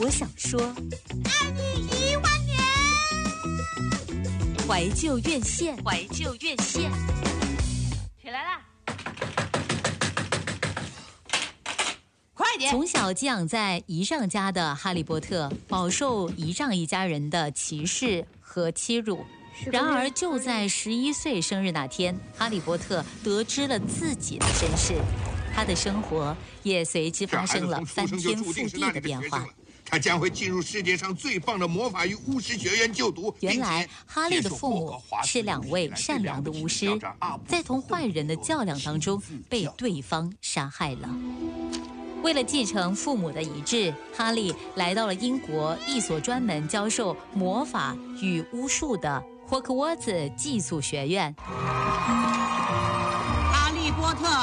国小说， 爱你10000年。 怀旧院线，怀旧院线， 起来啦！快点！ 从小寄养在姨丈家的哈利波特，饱受姨丈一家人的歧视和欺辱。然而，就在11岁生日那天，哈利波特得知了自己的身世，他的生活也随之发生了翻天覆地的变化。 他将会进入世界上最棒的魔法与巫师学院就读。 原来，哈利的父母是2位善良的巫师，在同坏人的较量当中被对方杀害了。为了继承父母的遗志，哈利来到了英国一所专门教授魔法与巫术的霍格沃兹寄宿学院。 哈利波特，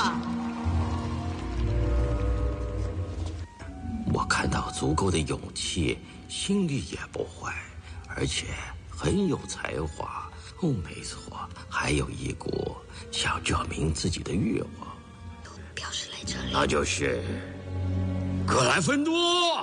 我看到足够的勇气，心里也不坏，而且很有才华。哦，没错，还有一股想证明自己的欲望， 表示来这里， 那就是格兰芬多。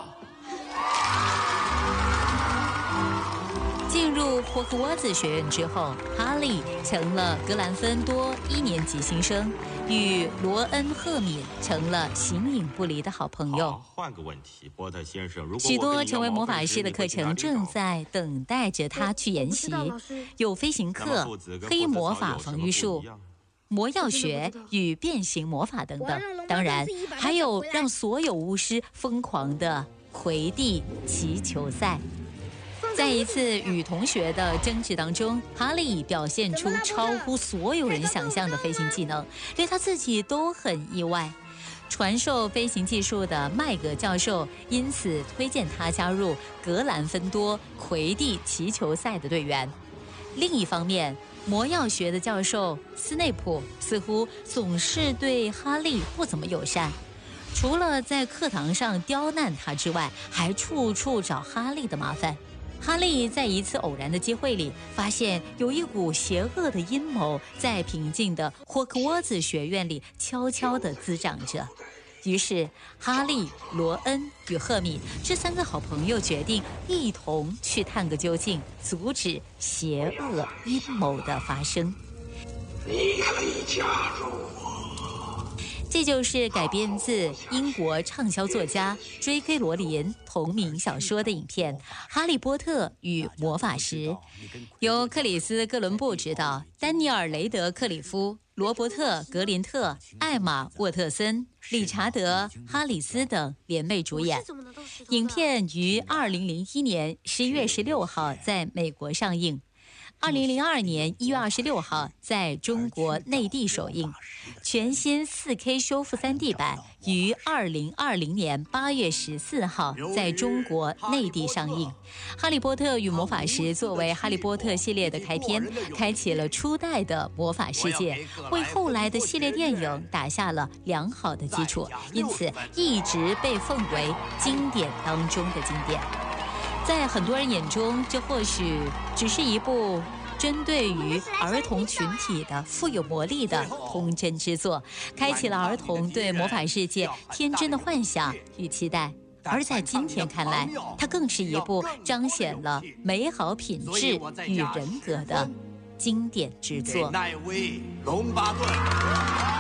进入霍格沃兹学院之后，哈利成了格兰芬多1年级新生，与罗恩·赫敏成了形影不离的好朋友。 换个问题，波特先生，如果许多成为魔法师的课程正在等待着他去研习，有飞行课、黑魔法防御术、魔药学与变形魔法等等，当然还有让所有巫师疯狂的魁地奇球赛。在一次与同学的争执当中，哈利表现出超乎所有人想象的飞行技能，连他自己都很意外。传授飞行技术的麦格教授因此推荐他加入格兰芬多魁地奇球赛的队员。另一方面，魔药学的教授斯内普似乎总是对哈利不怎么友善，除了在课堂上刁难他之外，还处处找哈利的麻烦。哈利在一次偶然的机会里，发现有一股邪恶的阴谋在平静的霍格沃兹学院里悄悄地滋长着。于是，哈利、罗恩与赫敏这3个好朋友决定一同去探个究竟，阻止邪恶阴谋的发生。 你可以加入我。 这就是改编自英国畅销作家J.K. 罗琳同名小说的影片《哈利波特与魔法石》，由克里斯·哥伦布执导，丹尼尔·雷德克里夫、罗伯特·格林特、艾玛·沃特森、理查德·哈里斯等联袂主演。影片于2001年11月16号在美国上映，2002年1月26号在中国内地首映，全新4K 修复3D 版于2020年8月14号在中国内地上映。哈利波特与魔法石作为哈利波特系列的开篇，开启了初代的魔法世界，为后来的系列电影打下了良好的基础，因此一直被奉为经典当中的经典。在很多人眼中，这或许只是一部针对于儿童群体的富有魔力的童真之作，开启了儿童对魔法世界天真的幻想与期待。而在今天看来，它更是一部彰显了美好品质与人格的经典之作。 奈威·隆巴顿。